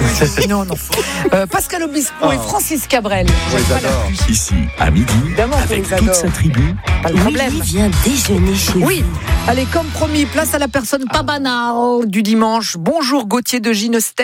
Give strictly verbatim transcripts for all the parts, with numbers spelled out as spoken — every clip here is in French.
non, non. Euh, Pascal Obispo oh. et Francis Cabrel. Je les adore. Ici, à midi, évidemment, avec toute sa tribu. Pas de problème. Oui, vient déjeuner chez vous. Oui. Allez, comme promis, place à la personne pas banale du dimanche. Bonjour Gauthier de Ginestep.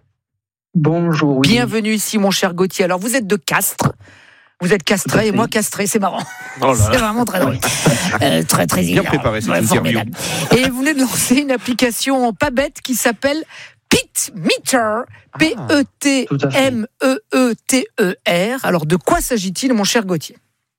Bonjour. Oui. Bienvenue ici, mon cher Gauthier. Alors, vous êtes de Castres. Vous êtes castré et moi castré, c'est marrant. Oh là là. C'est vraiment très drôle. euh, très très bien préparé cette interview. Et vous venez de lancer une application pas bête qui s'appelle Pitmeter. P E T M E E T E R. Alors de quoi s'agit-il, mon cher Gauthier ?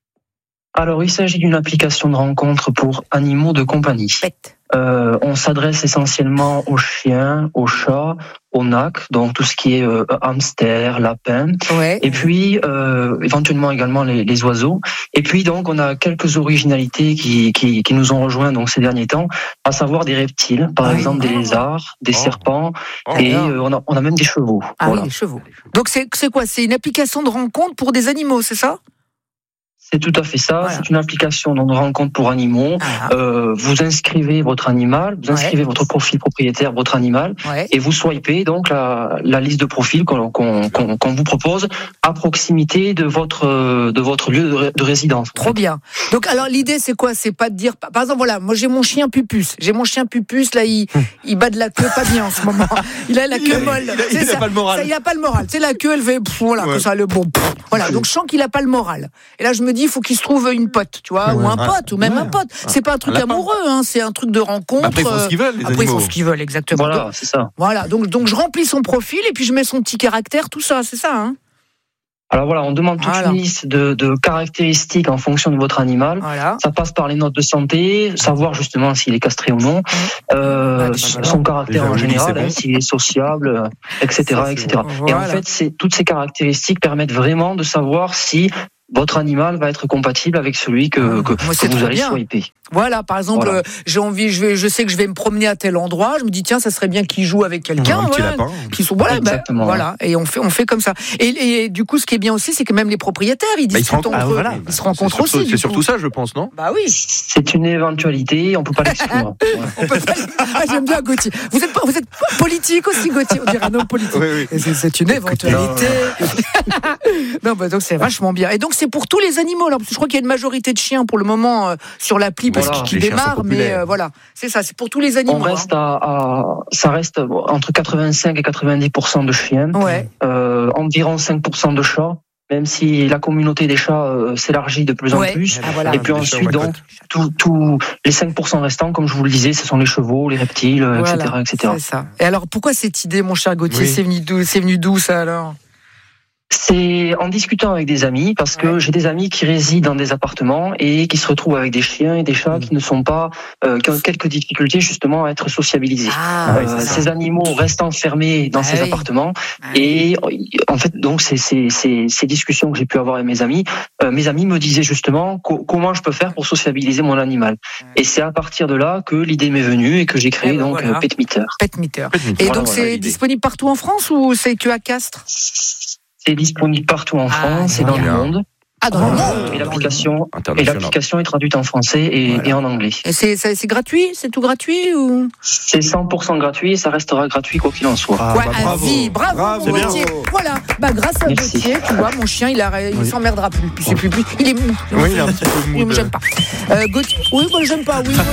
Alors il s'agit d'une application de rencontre pour animaux de compagnie. Pet. Euh, on s'adresse essentiellement aux chiens, aux chats, aux nacs, donc tout ce qui est euh, hamster, lapin, ouais. et puis euh, éventuellement également les, les oiseaux. Et puis donc on a quelques originalités qui, qui, qui nous ont rejoints donc ces derniers temps, à savoir des reptiles, par oui. exemple des lézards, des oh. serpents, oh. et euh, on, a, on a même des chevaux. Ah voilà. oui, des chevaux. Donc c'est, c'est quoi ? C'est une application de rencontre pour des animaux, c'est ça ? C'est tout à fait ça. Voilà. C'est une application de rencontre pour animaux. Ah. Euh, vous inscrivez votre animal, vous inscrivez ouais. votre profil propriétaire, votre animal, ouais. et vous swipez donc la, la liste de profils qu'on, qu'on, qu'on, qu'on vous propose à proximité de votre de votre lieu de, de résidence. Trop bien. Donc alors l'idée c'est quoi ? C'est pas de dire, par exemple voilà, moi j'ai mon chien Pupus, j'ai mon chien Pupus là il il bat de la queue pas bien en ce moment. Il a la queue molle. Il a, il a, il a pas le moral. Ça, il a pas le moral. C'est la queue, elle fait pff, voilà, ouais. comme ça le bon. Pff, voilà. Donc je sens qu'il a pas le moral. Et là je me dis il faut qu'il se trouve une pote, tu vois, ouais, ou un ouais, pote, ou même ouais, un pote. C'est pas un truc un amoureux, hein, c'est un truc de rencontre. Bah après, ils font ce qu'ils veulent, les Après, animaux. ils font ce qu'ils veulent, exactement. Voilà, donc, c'est ça. Voilà, donc, donc je remplis son profil et puis je mets son petit caractère, tout ça, c'est ça, hein. Alors voilà, on demande toute voilà. une liste de, de caractéristiques en fonction de votre animal. Voilà. Ça passe par les notes de santé, savoir justement s'il est castré ou non, euh, ah, son caractère en général, bon. hein, s'il est sociable, et cetera, et cetera. Bon. Voilà. Et en fait, c'est, toutes ces caractéristiques permettent vraiment de savoir si votre animal va être compatible avec celui que, que, Moi, que vous allez swiper. Voilà, par exemple, voilà. euh, j'ai envie, je vais, je sais que je vais me promener à tel endroit. Je me dis tiens, ça serait bien qu'il joue avec quelqu'un, un voilà, lapin. Qui sont voilà, ben, voilà, et on fait, on fait comme ça. Et, et du coup, ce qui est bien aussi, c'est que même les propriétaires, ils discutent bah, ils entre eux, voilà. ils se rencontrent c'est surtout, aussi. C'est surtout ça, je pense, non ? Bah oui. C'est une éventualité, on peut pas l'exclure. on peut pas. Ah, j'aime bien Gauthier. Vous êtes, vous êtes politique aussi, Gauthier. On dirait un homme politique. Oui, oui. Et c'est, c'est une éventualité. non, bah donc c'est vachement bien. Et donc c'est pour tous les animaux. Alors, parce que je crois qu'il y a une majorité de chiens pour le moment euh, sur l'appli parce voilà. qu'ils démarrent, mais euh, voilà, c'est ça, c'est pour tous les animaux. On reste hein. à, à, ça reste entre quatre-vingt-cinq et quatre-vingt-dix pour cent de chiens, ouais. euh, environ cinq pour cent de chats. Même si la communauté des chats euh, s'élargit de plus en ouais. plus, ah, voilà. et puis ensuite donc tous tout, les cinq pour cent restants, comme je vous le disais, ce sont les chevaux, les reptiles, voilà. et cetera, et cetera. C'est ça. Et alors pourquoi cette idée, mon cher Gauthier, oui. c'est venu d'où, c'est venu d'où ça alors ? C'est en discutant avec des amis, parce que ouais. j'ai des amis qui résident dans des appartements et qui se retrouvent avec des chiens et des chats mmh. qui ne sont pas, euh, qui ont quelques difficultés justement à être sociabilisés. Ah, euh, ces animaux restent enfermés dans ah, ces oui. appartements ah, et en fait donc c'est c'est c'est ces discussions que j'ai pu avoir avec mes amis, euh, mes amis me disaient justement co- comment je peux faire pour sociabiliser mon animal. Ouais. Et c'est à partir de là que l'idée m'est venue et que j'ai créé ben donc voilà. Pitmeter. Pitmeter. Et voilà, donc voilà, c'est l'idée. Disponible partout en France ou c'est que à Castres ? C'est disponible partout en France ah, et dans bien. le monde. Ah, dans euh, le monde. Et l'application, et l'application est traduite en français et, voilà. et en anglais. Et c'est, c'est, c'est gratuit ? C'est tout gratuit ou ? C'est cent pour cent gratuit et ça restera gratuit quoi qu'il en soit. Ah, ouais, bah, bravo. Vie. Bravo, bravo Gauthier. Voilà, bah, grâce à Merci. Gauthier, tu vois, mon chien, il, a, il oui. s'emmerdera plus. Puis c'est plus, plus. Il est mou. Oui, il est un petit peu mou. Il, de... J'aime pas. Euh, Gauthier, oui, moi j'aime pas. Oui, oui,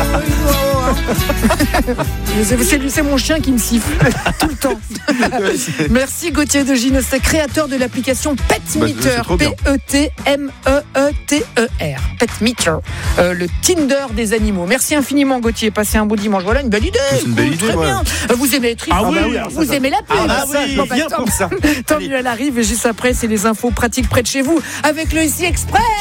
oui, oui. c'est, c'est, c'est mon chien qui me siffle tout le temps. Merci Gauthier de Ginestep, créateur de l'application Pitmeter. Bah, P E T M E E T E R. Pitmeter. Euh, le Tinder des animaux. Merci infiniment Gauthier. Passez un beau dimanche. Voilà une belle idée. C'est une belle cool, idée. Très ouais. bien. Vous aimez les tripes. Ah oui, bah oui, vous ça, aimez la pub. Ah bah oui, bon, bah, bien tant, pour ça. Tant mieux, elle arrive. Et juste après, c'est les infos pratiques près de chez vous avec le Ici Express.